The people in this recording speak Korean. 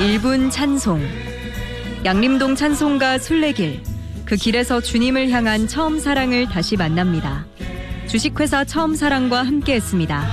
1분 찬송. 양림동 찬송가 순례길. 그 길에서 주님을 향한 처음 사랑을 다시 만납니다. 주식회사 처음 사랑과 함께했습니다.